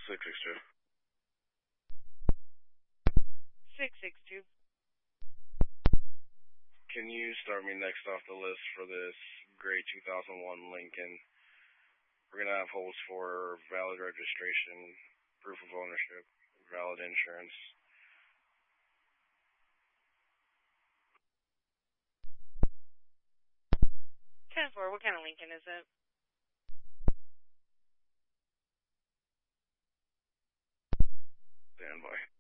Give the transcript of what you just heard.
662. 662. Can you start me next off the list for this gray 2001 Lincoln? We're going to have holes for valid registration, proof of ownership, valid insurance. Ten-4, what kind of Lincoln is it? Stand by.